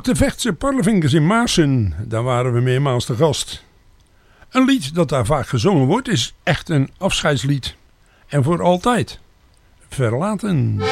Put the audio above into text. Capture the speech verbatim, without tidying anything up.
Ook de Vechtse Parlevinkers in Maarsen, daar waren we meermaals te gast. Een lied dat daar vaak gezongen wordt is echt een afscheidslied. En voor altijd. Verlaten.